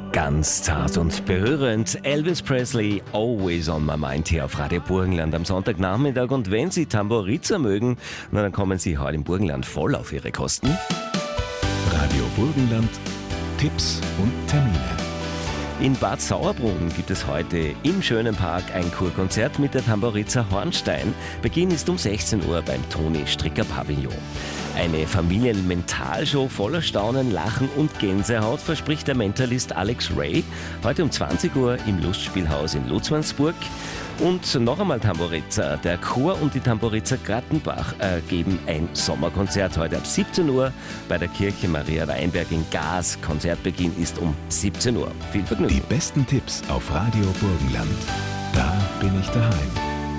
Ganz zart und berührend. Elvis Presley, Always on My Mind hier auf Radio Burgenland am Sonntagnachmittag. Und wenn Sie Tamboriza mögen, dann kommen Sie heute im Burgenland voll auf Ihre Kosten. Radio Burgenland, Tipps und Termine. In Bad Sauerbrunn gibt es heute im schönen Park ein Kurkonzert mit der Tamboriza Hornstein. Beginn ist um 16 Uhr beim Toni Stricker Pavillon. Eine Familienmentalshow voller Staunen, Lachen und Gänsehaut verspricht der Mentalist Alex Ray heute um 20 Uhr im Lustspielhaus in Lutzmannsburg. Und noch einmal Tamboriza. Der Chor und die Tamboriza Grattenbach geben ein Sommerkonzert heute ab 17 Uhr bei der Kirche Maria Weinberg in Gaas. Konzertbeginn ist um 17 Uhr. Viel Vergnügen. Die besten Tipps auf Radio Burgenland. Da bin ich daheim.